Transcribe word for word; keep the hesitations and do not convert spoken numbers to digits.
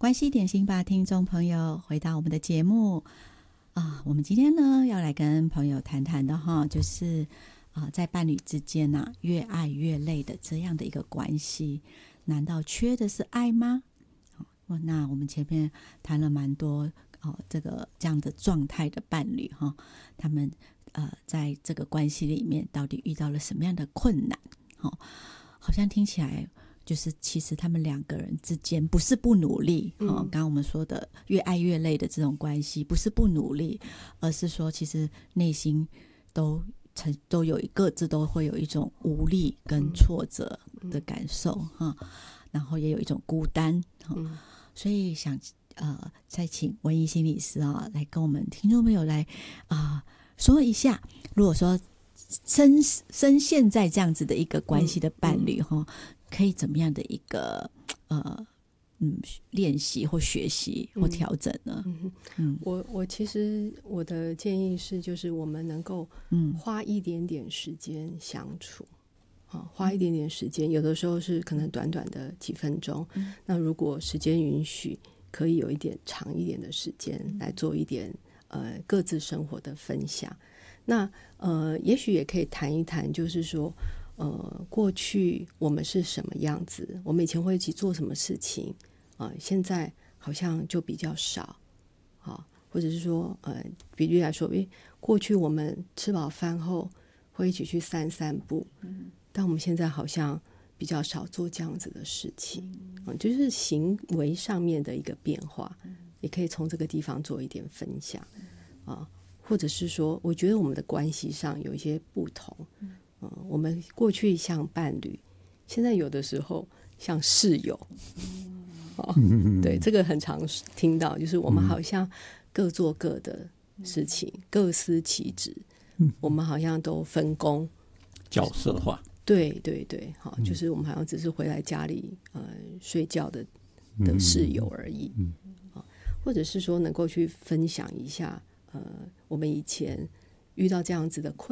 关系点心吧，听众朋友，回到我们的节目啊，我们今天呢要来跟朋友谈谈的哈，就是啊，在伴侣之间啊，越爱越累的这样的一个关系，难道缺的是爱吗？哦、那我们前面谈了蛮多哦，这个这样的状态的伴侣哈，他们呃在这个关系里面到底遇到了什么样的困难？哦，好像听起来。就是其实他们两个人之间不是不努力，嗯，刚刚我们说的越爱越累的这种关系不是不努力，而是说其实内心都都有各自都会有一种无力跟挫折的感受哈、嗯，然后也有一种孤单，嗯、所以想呃再请文怡心理师啊来跟我们听众朋友来啊、呃、说一下，如果说深深陷在这样子的一个关系的伴侣哈。嗯嗯可以怎么样的一个呃嗯练习或学习或调整呢？ 嗯嗯、我我其实我的建议是，就是我们能够花一点点时间相处，嗯啊、花一点点时间，有的时候是可能短短的几分钟。嗯、那如果时间允许，可以有一点长一点的时间来做一点呃各自生活的分享。那呃，也许也可以谈一谈，就是说。呃，过去我们是什么样子？我们以前会一起做什么事情啊、呃？现在好像就比较少，啊，或者是说，呃，比喻来说，诶，过去我们吃饱饭后会一起去散散步，嗯，但我们现在好像比较少做这样子的事情，嗯、呃，就是行为上面的一个变化，嗯、也可以从这个地方做一点分享，啊、呃，或者是说，我觉得我们的关系上有一些不同。嗯嗯、我们过去像伴侣，现在有的时候像室友，哦、对，这个很常听到，就是我们好像各做各的事情，嗯、各司其职，嗯、我们好像都分工角色化， 对对对，好、嗯，就是我们好像只是回来家里呃睡觉的的室友而已，嗯嗯、或者是说能够去分享一下，呃，我们以前遇到这样子的困